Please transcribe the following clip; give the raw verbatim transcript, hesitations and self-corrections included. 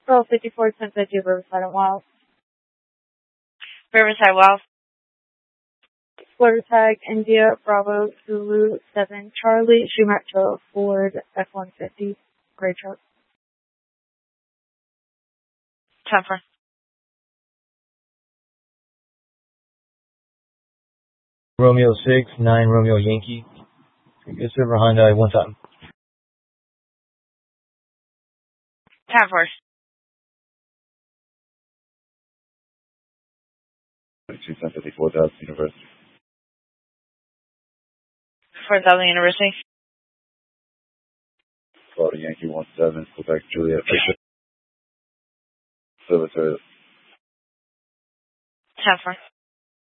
Roll fifty-four, ten fifty, Riverside and Wild. Riverside Wild. Florida tag, India, Bravo, Zulu, seven, Charlie, Schumacher, Ford, F one fifty, gray truck. ten four. Romeo six, nine Romeo Yankee. Good Silver Hyundai, one time. ten four. two ten fifty-four Dallas University. For Dallas University. Florida Yankee one seven, Quebec Juliet Fisher. Silver Toyota. ten four.